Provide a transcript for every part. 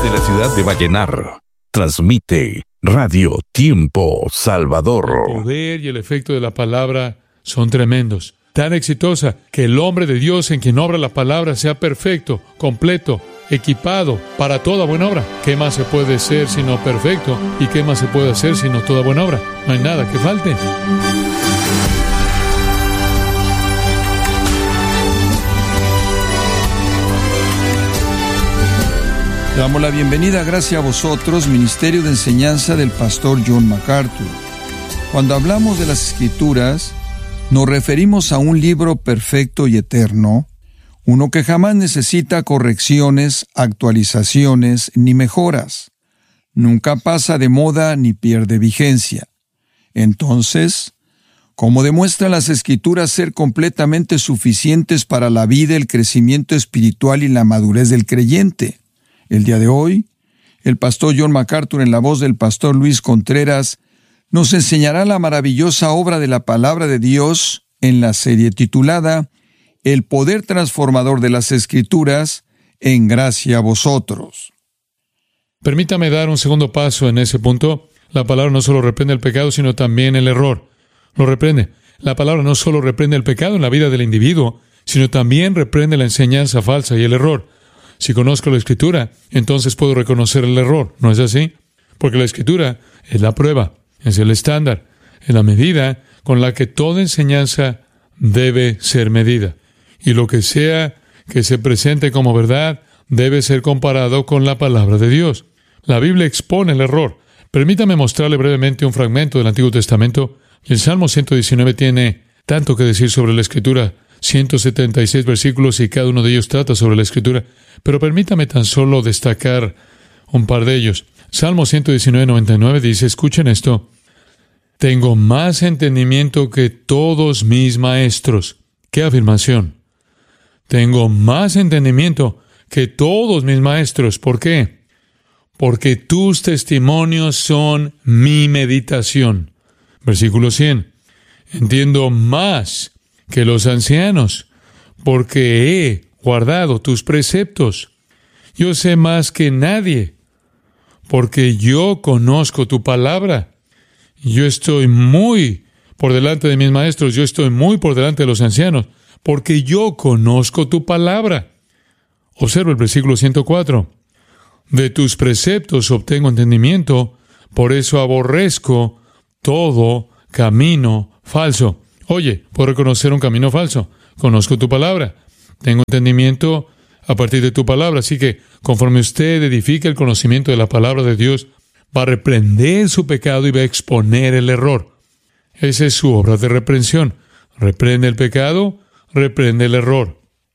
Desde la ciudad de Vallenar, transmite Radio Tiempo Salvador. El poder y el efecto de la palabra son tremendos. Tan exitosa que el hombre de Dios en quien obra la palabra sea perfecto, completo, equipado para toda buena obra. ¿Qué más se puede ser sino perfecto? ¿Y qué más se puede hacer sino toda buena obra? No hay nada que falte. Damos la bienvenida, gracias a vosotros, Ministerio de Enseñanza del Pastor John MacArthur. Cuando hablamos de las Escrituras, nos referimos a un libro perfecto y eterno, uno que jamás necesita correcciones, actualizaciones ni mejoras. Nunca pasa de moda ni pierde vigencia. Entonces, ¿cómo demuestran las Escrituras ser completamente suficientes para la vida, el crecimiento espiritual y la madurez del creyente? El día de hoy, el pastor John MacArthur, en la voz del pastor Luis Contreras, nos enseñará la maravillosa obra de la palabra de Dios en la serie titulada El poder transformador de las Escrituras, en gracia a vosotros. Permítame dar un segundo paso en ese punto. La palabra no solo reprende el pecado, sino también el error. Lo reprende. La palabra no solo reprende el pecado en la vida del individuo, sino también reprende la enseñanza falsa y el error. Si conozco la Escritura, entonces puedo reconocer el error. ¿No es así? Porque la Escritura es la prueba, es el estándar, es la medida con la que toda enseñanza debe ser medida. Y lo que sea que se presente como verdad debe ser comparado con la palabra de Dios. La Biblia expone el error. Permítame mostrarle brevemente un fragmento del Antiguo Testamento. El Salmo 119 tiene tanto que decir sobre la Escritura. 176 versículos y cada uno de ellos trata sobre la Escritura. Pero permítame tan solo destacar un par de ellos. Salmo 119, 99 dice, escuchen esto: tengo más entendimiento que todos mis maestros. ¡Qué afirmación! Tengo más entendimiento que todos mis maestros. ¿Por qué? Porque tus testimonios son mi meditación. Versículo 100. Entiendo más que los ancianos, porque he guardado tus preceptos. Yo sé más que nadie, porque yo conozco tu palabra. Yo estoy muy por delante de mis maestros, yo estoy muy por delante de los ancianos, porque yo conozco tu palabra. Observa el versículo 104. De tus preceptos obtengo entendimiento, por eso aborrezco todo camino falso. Oye, puedo reconocer un camino falso. Conozco tu palabra. Tengo entendimiento a partir de tu palabra. Así que, conforme usted edifica el conocimiento de la palabra de Dios, va a reprender su pecado y va a exponer el error. Esa es su obra de reprensión. Reprende el pecado, reprende el error.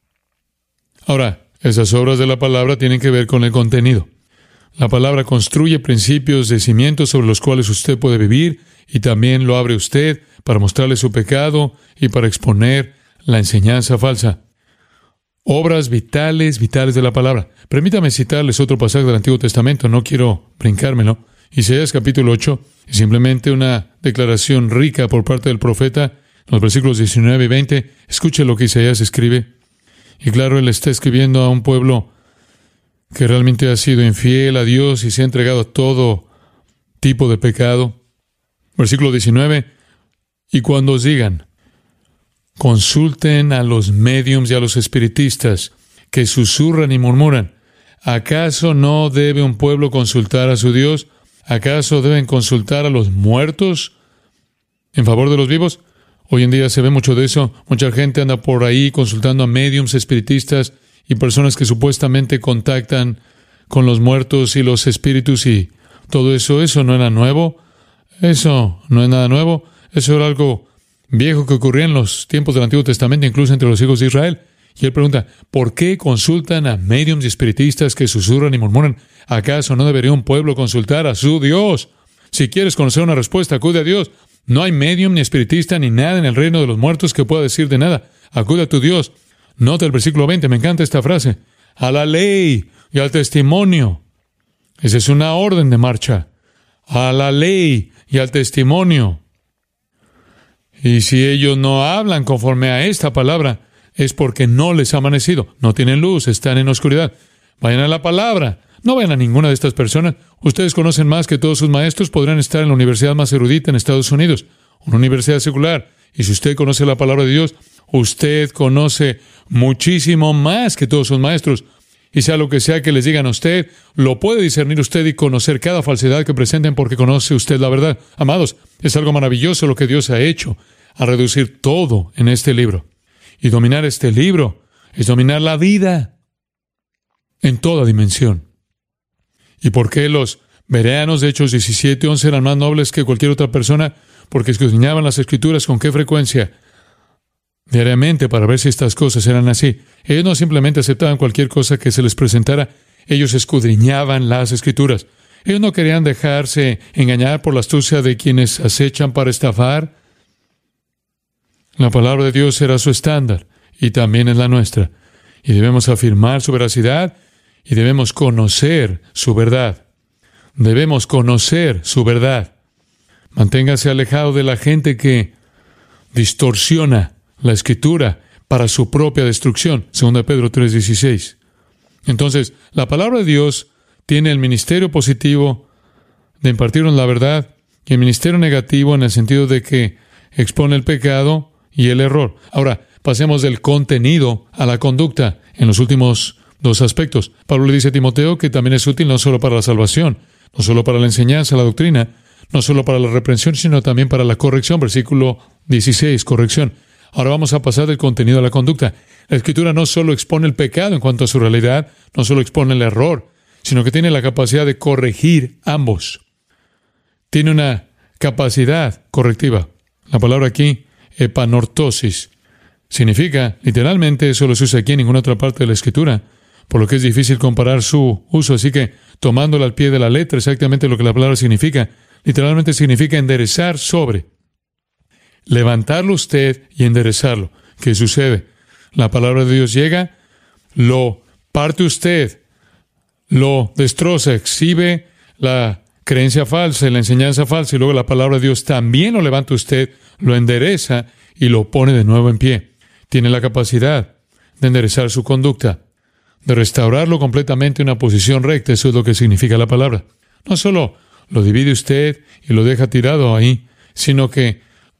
Ahora, esas obras de la palabra tienen que ver con el contenido. La palabra construye principios de cimientos sobre los cuales usted puede vivir y también lo abre usted para mostrarle su pecado y para exponer la enseñanza falsa. Obras vitales de la palabra. Permítame citarles otro pasaje del Antiguo Testamento, no quiero brincármelo. Isaías capítulo 8, es simplemente una declaración rica por parte del profeta, en los versículos 19 y 20. Escuche lo que Isaías escribe. Y claro, él está escribiendo a un pueblo que realmente ha sido infiel a Dios y se ha entregado a todo tipo de pecado. Versículo 19. Y cuando os digan, consulten a los médiums y a los espiritistas que susurran y murmuran, ¿acaso no debe un pueblo consultar a su Dios? ¿Acaso deben consultar a los muertos en favor de los vivos? Hoy en día se ve mucho de eso. Mucha gente anda por ahí consultando a médiums, espiritistas y personas que supuestamente contactan con los muertos y los espíritus y todo eso. Eso no era nuevo. Eso no es nada nuevo. Eso era algo viejo que ocurría en los tiempos del Antiguo Testamento, incluso entre los hijos de Israel. Y él pregunta, ¿por qué consultan a médiums y espiritistas que susurran y murmuran? ¿Acaso no debería un pueblo consultar a su Dios? Si quieres conocer una respuesta, acude a Dios. No hay médium ni espiritista ni nada en el reino de los muertos que pueda decir de nada. Acude a tu Dios. Nota el versículo 20, me encanta esta frase. A la ley y al testimonio. Esa es una orden de marcha. A la ley y al testimonio. Y si ellos no hablan conforme a esta palabra, es porque no les ha amanecido. No tienen luz, están en oscuridad. Vayan a la palabra. No vayan a ninguna de estas personas. Ustedes conocen más que todos sus maestros. Podrán estar en la universidad más erudita en Estados Unidos, una universidad secular. Y si usted conoce la palabra de Dios, usted conoce muchísimo más que todos sus maestros. Y sea lo que sea que les digan a usted, lo puede discernir usted y conocer cada falsedad que presenten porque conoce usted la verdad. Amados, es algo maravilloso lo que Dios ha hecho a reducir todo en este libro. Y dominar este libro es dominar la vida en toda dimensión. ¿Y por qué los bereanos de Hechos 17:11 eran más nobles que cualquier otra persona? Porque escudriñaban las Escrituras con qué frecuencia. Diariamente, para ver si estas cosas eran así. Ellos no simplemente aceptaban cualquier cosa que se les presentara, ellos escudriñaban las Escrituras. Ellos no querían dejarse engañar por la astucia de quienes acechan para estafar. La palabra de Dios era su estándar, y también es la nuestra. Y debemos afirmar su veracidad, y debemos conocer su verdad. Debemos conocer su verdad. Manténgase alejado de la gente que distorsiona la Escritura para su propia destrucción. 2 Pedro 3:16. Entonces, la palabra de Dios tiene el ministerio positivo de impartirnos la verdad y el ministerio negativo en el sentido de que expone el pecado y el error. Ahora, pasemos del contenido a la conducta en los últimos dos aspectos. Pablo le dice a Timoteo que también es útil no solo para la salvación, no solo para la enseñanza, la doctrina, no solo para la reprensión, sino también para la corrección. Versículo 16, corrección. Ahora vamos a pasar del contenido a la conducta. La Escritura no solo expone el pecado en cuanto a su realidad, no solo expone el error, sino que tiene la capacidad de corregir ambos. Tiene una capacidad correctiva. La palabra aquí, epanortosis, significa, literalmente, eso lo se usa aquí en ninguna otra parte de la Escritura, por lo que es difícil comparar su uso. Así que, tomándolo al pie de la letra, exactamente lo que la palabra significa, literalmente significa enderezar sobre. Levantarlo usted y enderezarlo. ¿Qué sucede? La palabra de Dios llega, lo parte usted, lo destroza, exhibe la creencia falsa y la enseñanza falsa, y luego la palabra de Dios también lo levanta usted, lo endereza y lo pone de nuevo en pie. Tiene la capacidad de enderezar su conducta, de restaurarlo completamente en una posición recta. Eso es lo que significa la palabra. No solo lo divide usted y lo deja tirado ahí, sino que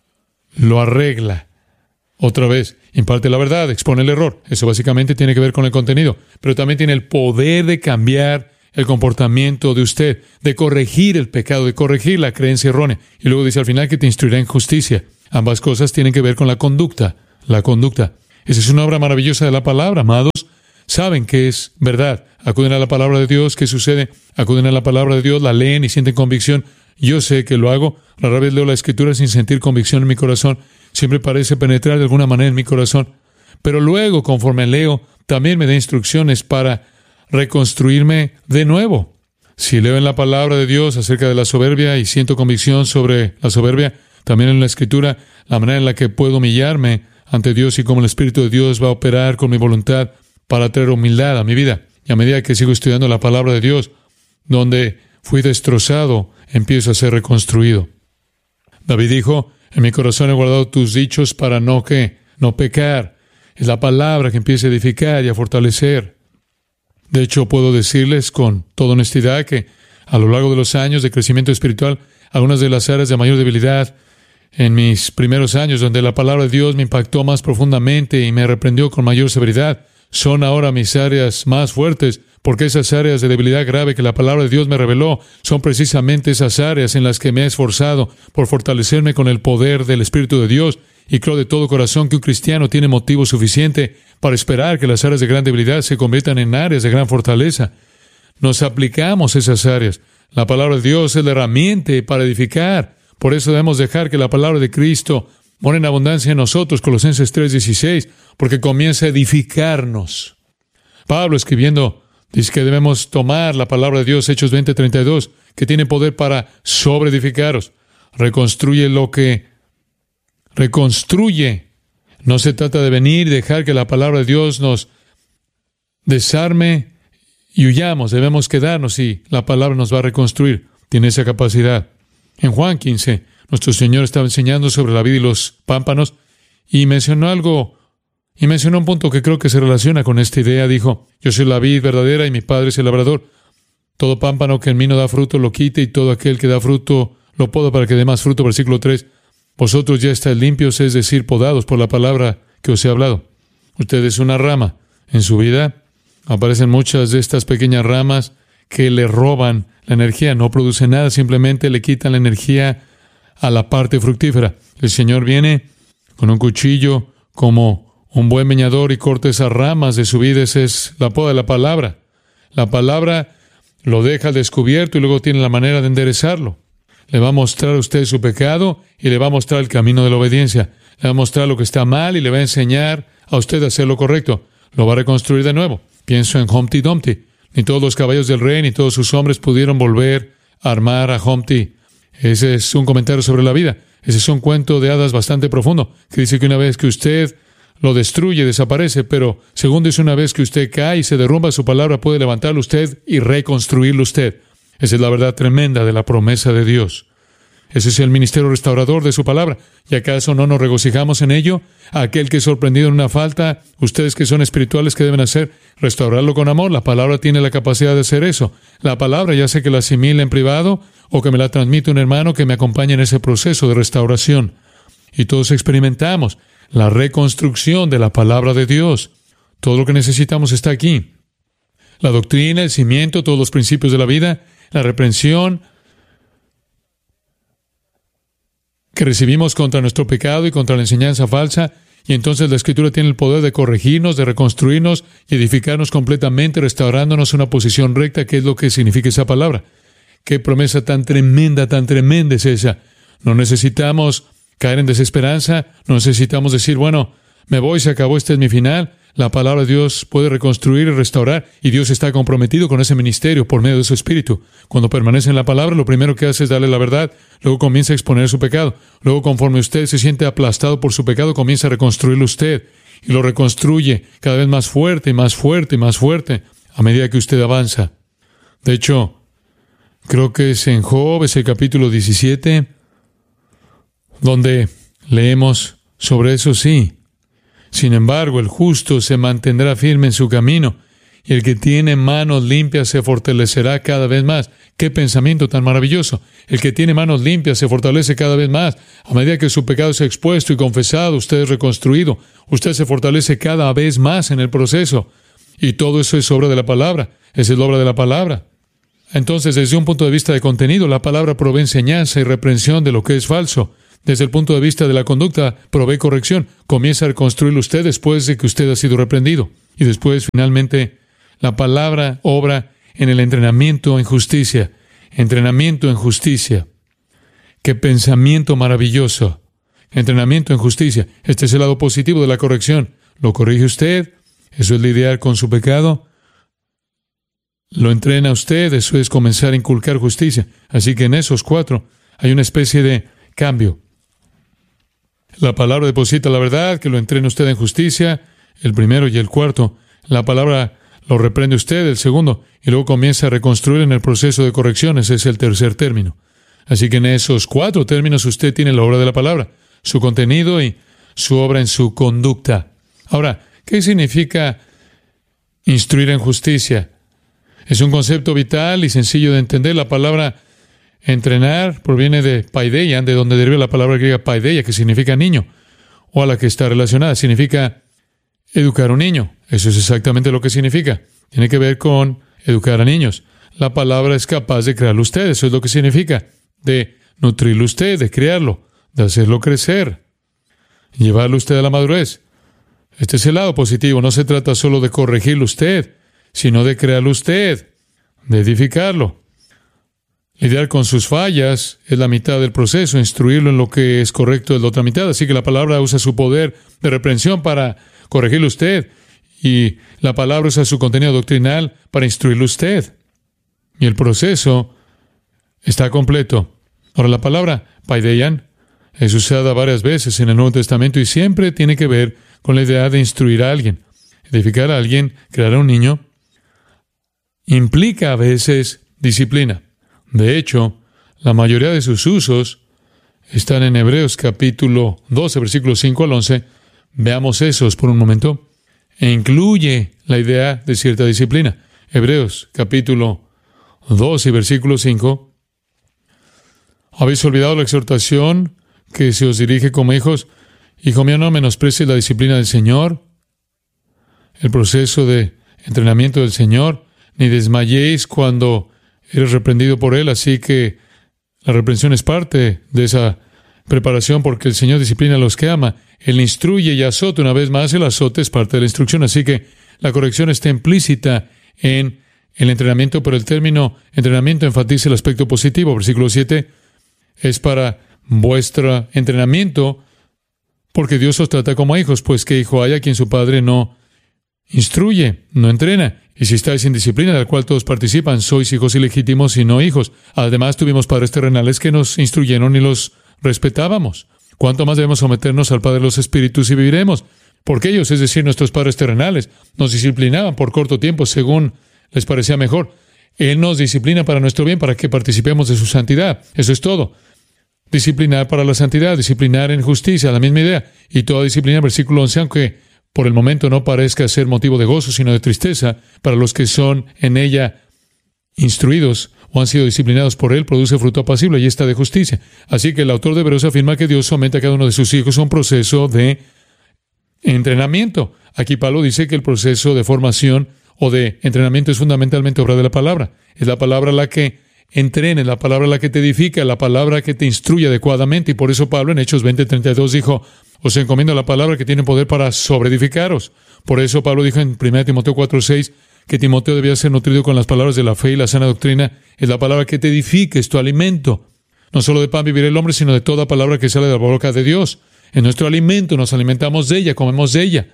lo arregla. Otra vez, imparte la verdad, expone el error. Eso básicamente tiene que ver con el contenido, pero también tiene el poder de cambiar el comportamiento de usted, de corregir el pecado, de corregir la creencia errónea. Y luego dice al final que te instruirá en justicia. Ambas cosas tienen que ver con la conducta. La conducta. Esa es una obra maravillosa de la palabra, amados. Saben que es verdad. Acuden a la palabra de Dios. ¿Qué sucede? Acuden a la palabra de Dios, la leen y sienten convicción. Yo sé que lo hago. Rara vez leo la Escritura sin sentir convicción en mi corazón. Siempre parece penetrar de alguna manera en mi corazón. Pero luego, conforme leo, también me da instrucciones para reconstruirme de nuevo. Si leo en la palabra de Dios acerca de la soberbia y siento convicción sobre la soberbia, también en la Escritura, la manera en la que puedo humillarme ante Dios y cómo el Espíritu de Dios va a operar con mi voluntad para traer humildad a mi vida. Y a medida que sigo estudiando la palabra de Dios, donde fui destrozado, empiezo a ser reconstruido. David dijo, en mi corazón he guardado tus dichos para no pecar. Es la palabra que empieza a edificar y a fortalecer. De hecho, puedo decirles con toda honestidad que a lo largo de los años de crecimiento espiritual, algunas de las áreas de mayor debilidad en mis primeros años, donde la palabra de Dios me impactó más profundamente y me reprendió con mayor severidad, son ahora mis áreas más fuertes, porque esas áreas de debilidad grave que la palabra de Dios me reveló son precisamente esas áreas en las que me he esforzado por fortalecerme con el poder del Espíritu de Dios. Y creo de todo corazón que un cristiano tiene motivo suficiente para esperar que las áreas de gran debilidad se conviertan en áreas de gran fortaleza. Nos aplicamos esas áreas. La palabra de Dios es la herramienta para edificar. Por eso debemos dejar que la palabra de Cristo more en abundancia en nosotros, Colosenses 3:16, porque comienza a edificarnos. Pablo, escribiendo, dice que debemos tomar la palabra de Dios, Hechos 20:32, que tiene poder para sobreedificaros. Reconstruye lo que reconstruye. No se trata de venir y dejar que la palabra de Dios nos desarme y huyamos. Debemos quedarnos y la palabra nos va a reconstruir. Tiene esa capacidad. En Juan 15, nuestro Señor estaba enseñando sobre la vid y los pámpanos y mencionó un punto que creo que se relaciona con esta idea. Dijo, yo soy la vid verdadera y mi Padre es el labrador. Todo pámpano que en mí no da fruto lo quite, y todo aquel que da fruto lo poda para que dé más fruto. Versículo 3. Vosotros ya estáis limpios, es decir, podados por la palabra que os he hablado. Usted es una rama. En su vida aparecen muchas de estas pequeñas ramas que le roban la energía. No producen nada, simplemente le quitan la energía a la parte fructífera. El Señor viene con un cuchillo como un buen leñador y corta esas ramas de su vida. Esa es la poda de la palabra. La palabra lo deja al descubierto y luego tiene la manera de enderezarlo. Le va a mostrar a usted su pecado y le va a mostrar el camino de la obediencia. Le va a mostrar lo que está mal y le va a enseñar a usted a hacer lo correcto. Lo va a reconstruir de nuevo. Pienso en Humpty Dumpty. Ni todos los caballos del rey ni todos sus hombres pudieron volver a armar a Humpty. Ese es un comentario sobre la vida. Ese es un cuento de hadas bastante profundo, que dice que una vez que usted lo destruye, desaparece, pero según dice, una vez que usted cae y se derrumba, su palabra puede levantarlo usted y reconstruirlo usted. Esa es la verdad tremenda de la promesa de Dios. Ese es el ministerio restaurador de su palabra. ¿Y acaso no nos regocijamos en ello? Aquel que es sorprendido en una falta, ustedes que son espirituales, ¿qué deben hacer? Restaurarlo con amor. La palabra tiene la capacidad de hacer eso. La palabra, ya sea que la asimile en privado o que me la transmite un hermano que me acompañe en ese proceso de restauración. Y todos experimentamos la reconstrucción de la palabra de Dios. Todo lo que necesitamos está aquí. La doctrina, el cimiento, todos los principios de la vida, la reprensión que recibimos contra nuestro pecado y contra la enseñanza falsa, y entonces la Escritura tiene el poder de corregirnos, de reconstruirnos y edificarnos completamente, restaurándonos a una posición recta, que es lo que significa esa palabra. ¡Qué promesa tan tremenda es esa! No necesitamos caer en desesperanza, no necesitamos decir, bueno, me voy, se acabó, este es mi final. La palabra de Dios puede reconstruir y restaurar, y Dios está comprometido con ese ministerio por medio de su Espíritu. Cuando permanece en la palabra, lo primero que hace es darle la verdad, luego comienza a exponer su pecado. Luego, conforme usted se siente aplastado por su pecado, comienza a reconstruirlo usted, y lo reconstruye cada vez más fuerte, y más fuerte, y más fuerte, a medida que usted avanza. De hecho, creo que es en Job, es el capítulo 17, donde leemos sobre eso, sí. Sin embargo, el justo se mantendrá firme en su camino, y el que tiene manos limpias se fortalecerá cada vez más. ¡Qué pensamiento tan maravilloso! El que tiene manos limpias se fortalece cada vez más. A medida que su pecado es expuesto y confesado, usted es reconstruido. Usted se fortalece cada vez más en el proceso. Y todo eso es obra de la palabra. Esa es la obra de la palabra. Entonces, desde un punto de vista de contenido, la palabra provee enseñanza y reprensión de lo que es falso. Desde el punto de vista de la conducta, provee corrección. Comienza a reconstruirlo usted después de que usted ha sido reprendido. Y después, finalmente, la palabra obra en el entrenamiento en justicia. Entrenamiento en justicia. ¡Qué pensamiento maravilloso! Entrenamiento en justicia. Este es el lado positivo de la corrección. Lo corrige usted. Eso es lidiar con su pecado. Lo entrena usted. Eso es comenzar a inculcar justicia. Así que en esos 4 hay una especie de cambio. La palabra deposita la verdad, que lo entrena usted en justicia, el primero, y el 4. La palabra lo reprende usted, el segundo, y luego comienza a reconstruir en el proceso de corrección. Ese es el tercer término. Así que en esos 4 términos usted tiene la obra de la palabra, su contenido y su obra en su conducta. Ahora, ¿qué significa instruir en justicia? Es un concepto vital y sencillo de entender. La palabra entrenar proviene de paideia, de donde deriva la palabra griega paideia, que significa niño, o a la que está relacionada. Significa educar a un niño. Eso es exactamente lo que significa. Tiene que ver con educar a niños. La palabra es capaz de crearlo usted. Eso es lo que significa. De nutrirlo usted, de criarlo, de hacerlo crecer, llevarlo usted a la madurez. Este es el lado positivo. No se trata solo de corregirlo usted, sino de crearlo usted, de edificarlo. Lidiar con sus fallas es la mitad del proceso. Instruirlo en lo que es correcto es la otra mitad. Así que la palabra usa su poder de reprensión para corregirlo usted. Y la palabra usa su contenido doctrinal para instruirlo usted. Y el proceso está completo. Ahora, la palabra paideian es usada varias veces en el Nuevo Testamento y siempre tiene que ver con la idea de instruir a alguien. Edificar a alguien, crear a un niño, implica a veces disciplina. De hecho, la mayoría de sus usos están en Hebreos capítulo 12, versículos 5 al 11. Veamos esos por un momento. E incluye la idea de cierta disciplina. Hebreos capítulo 2 y versículo 5. ¿Habéis olvidado la exhortación que se os dirige como hijos? Hijo mío, no menosprecies la disciplina del Señor, el proceso de entrenamiento del Señor, ni desmayéis cuando eres reprendido por Él. Así que la reprensión es parte de esa preparación, porque el Señor disciplina a los que ama. Él instruye y azota. Una vez más, el azote es parte de la instrucción. Así que la corrección está implícita en el entrenamiento, pero el término entrenamiento enfatiza el aspecto positivo. Versículo 7 es para vuestro entrenamiento, porque Dios os trata como a hijos. Pues ¿qué hijo hay a quien su padre no instruye, no entrena? Y si estáis en disciplina, de la cual todos participan, sois hijos ilegítimos y no hijos. Además, tuvimos padres terrenales que nos instruyeron y los respetábamos. ¿Cuánto más debemos someternos al Padre de los Espíritus y viviremos? Porque ellos, es decir, nuestros padres terrenales, nos disciplinaban por corto tiempo según les parecía mejor. Él nos disciplina para nuestro bien, para que participemos de su santidad. Eso es todo. Disciplinar para la santidad, disciplinar en justicia, la misma idea. Y toda disciplina, versículo 11, aunque por el momento no parezca ser motivo de gozo, sino de tristeza, para los que son en ella instruidos o han sido disciplinados por Él, produce fruto apacible y esta de justicia. Así que el autor de Hebreos afirma que Dios somete a cada uno de sus hijos a un proceso de entrenamiento. Aquí Pablo dice que el proceso de formación o de entrenamiento es fundamentalmente obra de la palabra. Es la palabra la que entrena, es la palabra la que te edifica, la palabra que te instruye adecuadamente. Y por eso Pablo en Hechos 20:32 dijo: os encomiendo la palabra que tiene poder para sobreedificaros. Por eso Pablo dijo en 1 Timoteo 4:6 que Timoteo debía ser nutrido con las palabras de la fe y la sana doctrina. Es la palabra que te edifica, es tu alimento. No solo de pan vivirá el hombre, sino de toda palabra que sale de la boca de Dios. Es nuestro alimento, nos alimentamos de ella, comemos de ella.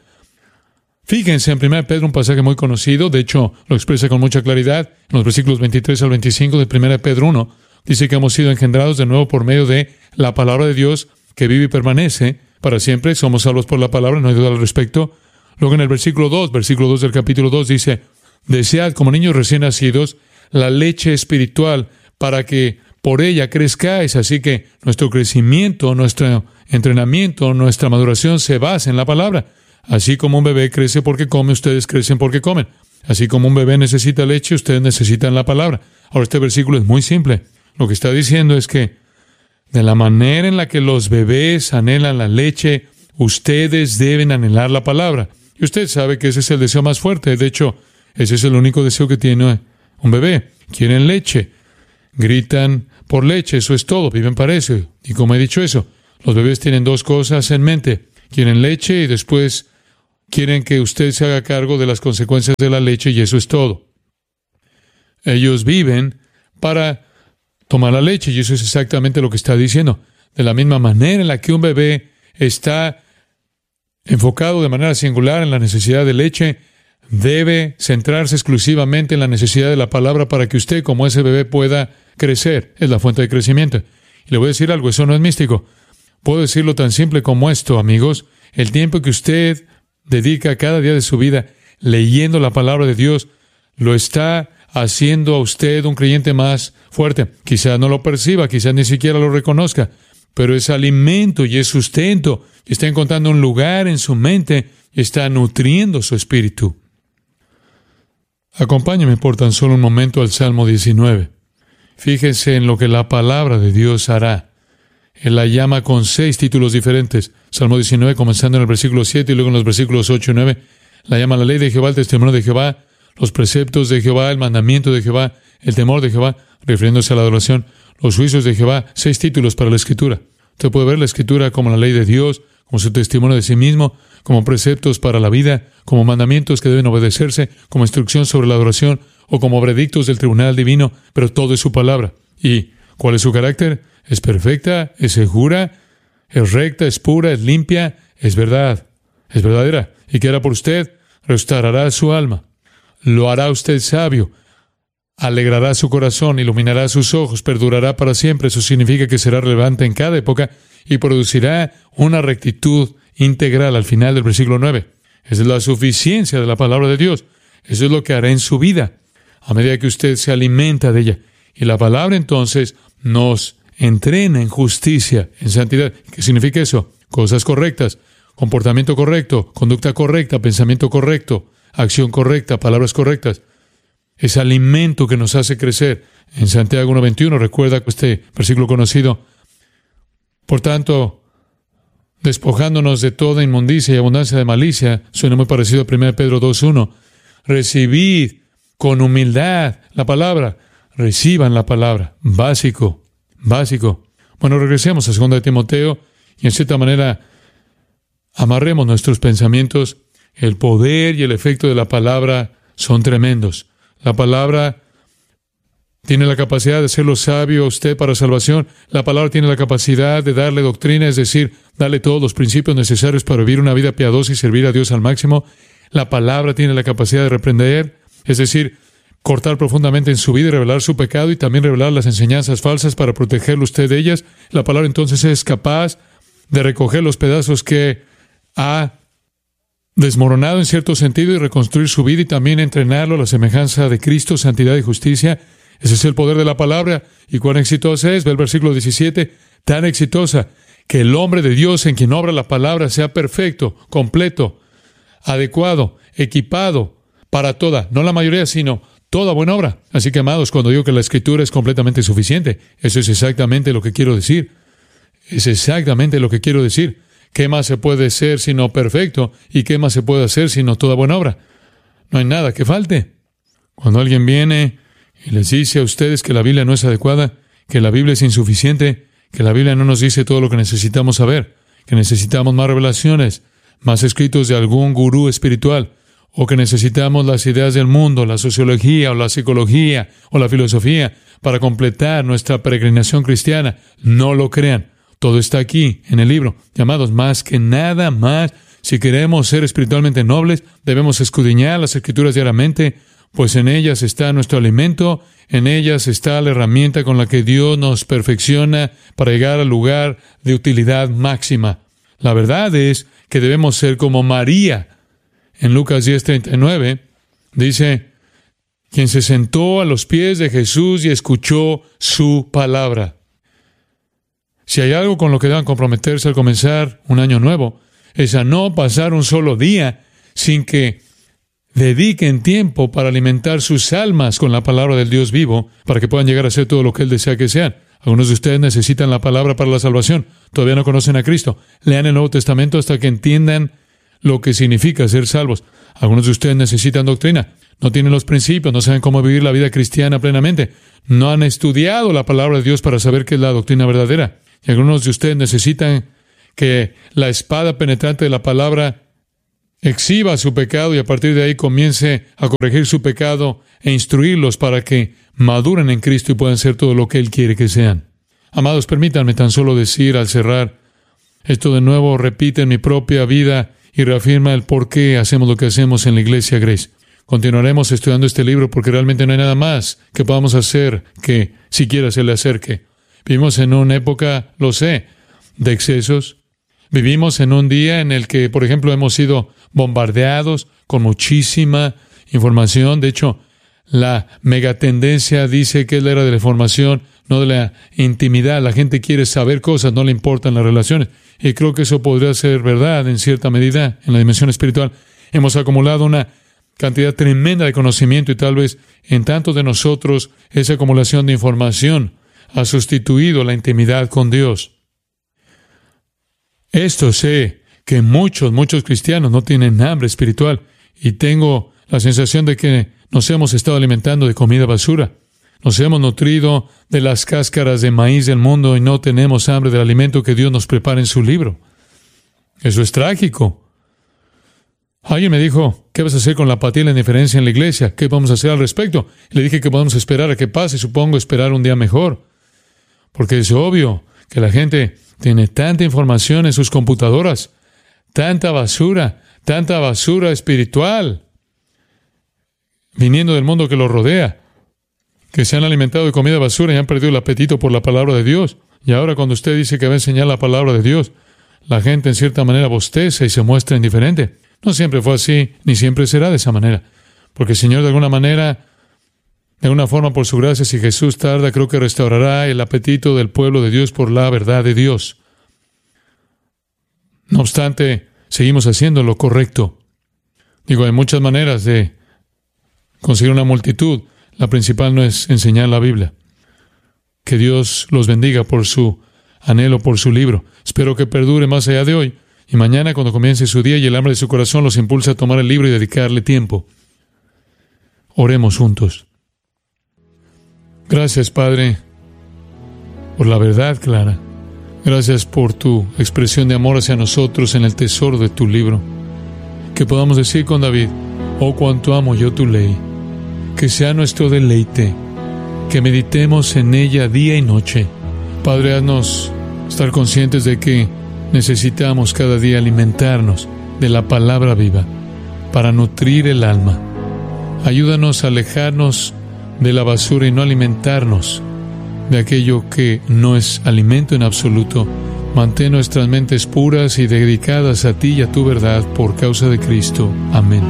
Fíjense en 1 Pedro, un pasaje muy conocido, de hecho lo expresa con mucha claridad, en los versículos 23 al 25 de 1 Pedro 1, dice que hemos sido engendrados de nuevo por medio de la palabra de Dios, que vive y permanece para siempre. Somos salvos por la palabra, no hay duda al respecto. Luego en el versículo 2 del capítulo 2 dice: desead como niños recién nacidos la leche espiritual, para que por ella crezcáis. Así que nuestro crecimiento, nuestro entrenamiento, nuestra maduración se basa en la palabra. Así como un bebé crece porque come, ustedes crecen porque comen. Así como un bebé necesita leche, ustedes necesitan la palabra. Ahora, este versículo es muy simple. Lo que está diciendo es que de la manera en la que los bebés anhelan la leche, ustedes deben anhelar la palabra. Y usted sabe que ese es el deseo más fuerte. De hecho, ese es el único deseo que tiene un bebé. Quieren leche. Gritan por leche. Eso es todo. Viven para eso. Y como he dicho eso, los bebés tienen dos cosas en mente. Quieren leche y después quieren que usted se haga cargo de las consecuencias de la leche, y eso es todo. Ellos viven para tomar la leche, y eso es exactamente lo que está diciendo. De la misma manera en la que un bebé está enfocado de manera singular en la necesidad de leche, debe centrarse exclusivamente en la necesidad de la palabra para que usted, como ese bebé, pueda crecer. Es la fuente de crecimiento. Y le voy a decir algo, eso no es místico. Puedo decirlo tan simple como esto, amigos. El tiempo que usted dedica cada día de su vida leyendo la palabra de Dios, lo está haciendo a usted un creyente más fuerte. Quizás no lo perciba, quizás ni siquiera lo reconozca, pero es alimento y es sustento. Está encontrando un lugar en su mente y está nutriendo su espíritu. Acompáñeme por tan solo un momento al Salmo 19. Fíjense en lo que la palabra de Dios hará. Él la llama con 6 títulos diferentes. Salmo 19, comenzando en el versículo 7 y luego en los versículos 8 y 9, la llama la ley de Jehová, el testimonio de Jehová, los preceptos de Jehová, el mandamiento de Jehová, el temor de Jehová, refiriéndose a la adoración, los juicios de Jehová. 6 títulos para la Escritura. Usted puede ver la Escritura como la ley de Dios, como su testimonio de sí mismo, como preceptos para la vida, como mandamientos que deben obedecerse, como instrucción sobre la adoración o como veredictos del tribunal divino, pero todo es su palabra. ¿Y cuál es su carácter? Es perfecta, es segura, es recta, es pura, es limpia, es verdad, es verdadera. ¿Y qué hará por usted? Restaurará su alma, lo hará usted sabio, alegrará su corazón, iluminará sus ojos, perdurará para siempre. Eso significa que será relevante en cada época y producirá una rectitud integral al final del versículo 9. Esa es la suficiencia de la palabra de Dios. Eso es lo que hará en su vida a medida que usted se alimenta de ella. Y la palabra entonces nos entrena en justicia, en santidad. ¿Qué significa eso? Cosas correctas, comportamiento correcto, conducta correcta, pensamiento correcto, acción correcta, palabras correctas. Es alimento que nos hace crecer. En Santiago 1:21, recuerda este versículo conocido. Por tanto, despojándonos de toda inmundicia y abundancia de malicia, suena muy parecido a 1 Pedro 2:1. Recibid con humildad la palabra. Reciban la palabra. Básico. Bueno, regresemos a 2 de Timoteo y en cierta manera amarremos nuestros pensamientos. El poder y el efecto de la palabra son tremendos. La palabra tiene la capacidad de hacerlo sabio a usted para salvación. La palabra tiene la capacidad de darle doctrina, es decir, darle todos los principios necesarios para vivir una vida piadosa y servir a Dios al máximo. La palabra tiene la capacidad de reprender, es decir, cortar profundamente en su vida y revelar su pecado y también revelar las enseñanzas falsas para protegerlo usted de ellas. La palabra entonces es capaz de recoger los pedazos que ha desmoronado en cierto sentido y reconstruir su vida y también entrenarlo a la semejanza de Cristo, santidad y justicia. Ese es el poder de la palabra. ¿Y cuán exitosa es? Ve el versículo 17. Tan exitosa que el hombre de Dios en quien obra la palabra sea perfecto, completo, adecuado, equipado para toda, no la mayoría, sino toda buena obra. Así que, amados, cuando digo que la Escritura es completamente suficiente, eso es exactamente lo que quiero decir. Es exactamente lo que quiero decir. ¿Qué más se puede ser sino perfecto? ¿Y qué más se puede hacer sino toda buena obra? No hay nada que falte. Cuando alguien viene y les dice a ustedes que la Biblia no es adecuada, que la Biblia es insuficiente, que la Biblia no nos dice todo lo que necesitamos saber, que necesitamos más revelaciones, más escritos de algún gurú espiritual, o que necesitamos las ideas del mundo, la sociología o la psicología o la filosofía para completar nuestra peregrinación cristiana, no lo crean. Todo está aquí en el libro. Amados, más que nada más, si queremos ser espiritualmente nobles, debemos escudriñar las Escrituras diariamente, pues en ellas está nuestro alimento, en ellas está la herramienta con la que Dios nos perfecciona para llegar al lugar de utilidad máxima. La verdad es que debemos ser como María. En Lucas 10:39 dice, quien se sentó a los pies de Jesús y escuchó su palabra. Si hay algo con lo que deban comprometerse al comenzar un año nuevo, es a no pasar un solo día sin que dediquen tiempo para alimentar sus almas con la palabra del Dios vivo, para que puedan llegar a ser todo lo que Él desea que sean. Algunos de ustedes necesitan la palabra para la salvación. Todavía no conocen a Cristo. Lean el Nuevo Testamento hasta que entiendan lo que significa ser salvos. Algunos de ustedes necesitan doctrina. No tienen los principios, no saben cómo vivir la vida cristiana plenamente. No han estudiado la palabra de Dios para saber qué es la doctrina verdadera. Y algunos de ustedes necesitan que la espada penetrante de la palabra exhiba su pecado y a partir de ahí comience a corregir su pecado e instruirlos para que maduren en Cristo y puedan ser todo lo que Él quiere que sean. Amados, permítanme tan solo decir al cerrar, esto de nuevo repite en mi propia vida y reafirma el por qué hacemos lo que hacemos en la Iglesia Grace. Continuaremos estudiando este libro porque realmente no hay nada más que podamos hacer que siquiera se le acerque. Vivimos en una época, lo sé, de excesos. Vivimos en un día en el que, por ejemplo, hemos sido bombardeados con muchísima información. De hecho, la megatendencia dice que es la era de la información, no de la intimidad. La gente quiere saber cosas, no le importan las relaciones. Y creo que eso podría ser verdad en cierta medida en la dimensión espiritual. Hemos acumulado una cantidad tremenda de conocimiento y tal vez en tantos de nosotros esa acumulación de información ha sustituido la intimidad con Dios. Esto sé que muchos cristianos no tienen hambre espiritual y tengo la sensación de que nos hemos estado alimentando de comida basura. Nos hemos nutrido de las cáscaras de maíz del mundo y no tenemos hambre del alimento que Dios nos prepara en su libro. Eso es trágico. Alguien me dijo, ¿qué vas a hacer con la apatía y la indiferencia en la iglesia? ¿Qué vamos a hacer al respecto? Le dije que podemos esperar a que pase, supongo esperar un día mejor. Porque es obvio que la gente tiene tanta información en sus computadoras, tanta basura espiritual, viniendo del mundo que los rodea, que se han alimentado de comida basura y han perdido el apetito por la palabra de Dios. Y ahora cuando usted dice que va a enseñar la palabra de Dios, la gente en cierta manera bosteza y se muestra indiferente. No siempre fue así, ni siempre será de esa manera. Porque el Señor de alguna manera, de alguna forma por su gracia, si Jesús tarda, creo que restaurará el apetito del pueblo de Dios por la verdad de Dios. No obstante, seguimos haciendo lo correcto. Digo, hay muchas maneras de conseguir una multitud. La principal no es enseñar la Biblia. Que Dios los bendiga por su anhelo por su libro. Espero que perdure más allá de hoy. Y mañana, cuando comience su día y el hambre de su corazón los impulse a tomar el libro y dedicarle tiempo. Oremos juntos. Gracias, Padre, por la verdad clara. Gracias por tu expresión de amor hacia nosotros en el tesoro de tu libro. Que podamos decir con David: oh, cuánto amo yo tu ley. Que sea nuestro deleite. Que meditemos en ella día y noche. Padre, haznos estar conscientes de que necesitamos cada día alimentarnos de la palabra viva para nutrir el alma. Ayúdanos a alejarnos de la basura y no alimentarnos de aquello que no es alimento en absoluto. Mantén nuestras mentes puras y dedicadas a ti y a tu verdad por causa de Cristo. Amén.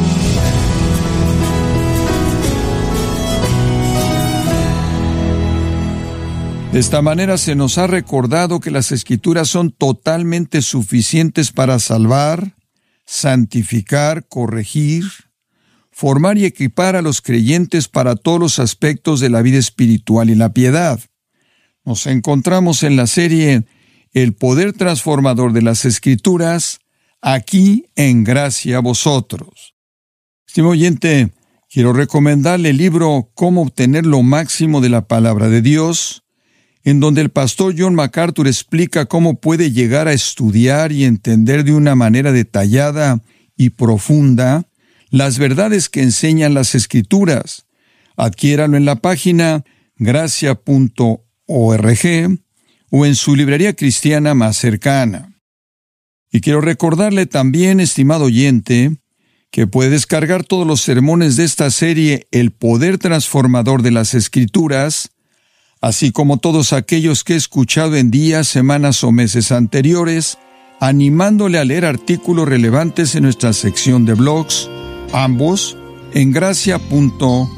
De esta manera se nos ha recordado que las Escrituras son totalmente suficientes para salvar, santificar, corregir, formar y equipar a los creyentes para todos los aspectos de la vida espiritual y la piedad. Nos encontramos en la serie El poder transformador de las Escrituras, aquí en Gracia a Vosotros. Estimado oyente, quiero recomendarle el libro Cómo obtener lo máximo de la palabra de Dios, en donde el pastor John MacArthur explica cómo puede llegar a estudiar y entender de una manera detallada y profunda las verdades que enseñan las Escrituras. Adquiéralo en la página gracia.org o en su librería cristiana más cercana. Y quiero recordarle también, estimado oyente, que puede descargar todos los sermones de esta serie El poder transformador de las Escrituras, así como todos aquellos que he escuchado en días, semanas o meses anteriores, animándole a leer artículos relevantes en nuestra sección de blogs, ambos en gracia.org.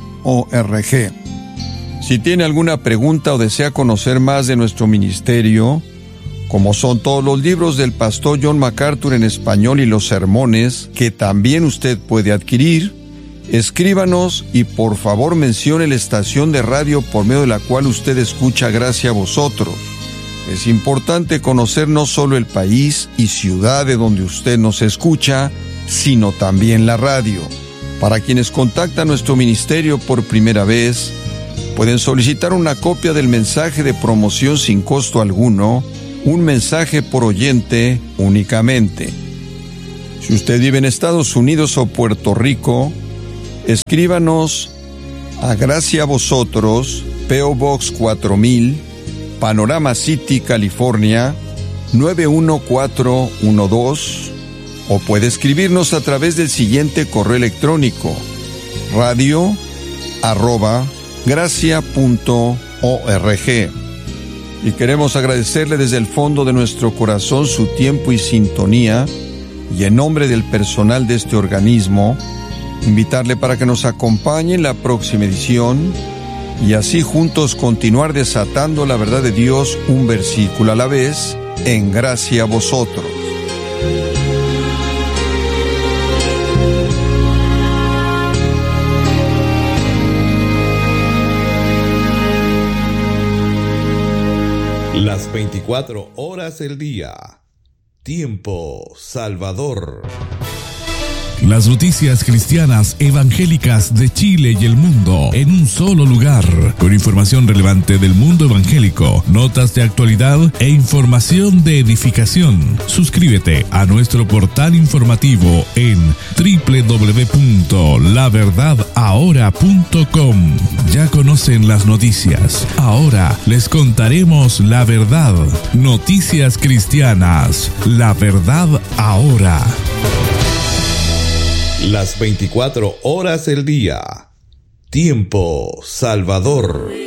Si tiene alguna pregunta o desea conocer más de nuestro ministerio, como son todos los libros del pastor John MacArthur en español y los sermones que también usted puede adquirir, escríbanos y por favor mencione la estación de radio por medio de la cual usted escucha Gracia a Vosotros. Es importante conocer no solo el país y ciudad de donde usted nos escucha, sino también la radio. Para quienes contactan nuestro ministerio por primera vez, pueden solicitar una copia del mensaje de promoción sin costo alguno, un mensaje por oyente únicamente. Si usted vive en Estados Unidos o Puerto Rico, escríbanos a Gracia a Vosotros, P.O. Box 4000, Panorama City, California, 91412, o puede escribirnos a través del siguiente correo electrónico: radio@gracia.org. Y queremos agradecerle desde el fondo de nuestro corazón su tiempo y sintonía, y en nombre del personal de este organismo, invitarle para que nos acompañe en la próxima edición y así juntos continuar desatando la verdad de Dios un versículo a la vez en Gracia a Vosotros. Las 24 horas del día. Tiempo Salvador. Las noticias cristianas evangélicas de Chile y el mundo en un solo lugar, con información relevante del mundo evangélico, notas de actualidad e información de edificación. Suscríbete a nuestro portal informativo en www.laverdadahora.com. Ya conocen las noticias. Ahora les contaremos la verdad. Noticias cristianas. La verdad ahora. Las 24 horas del día. Tiempo Salvador.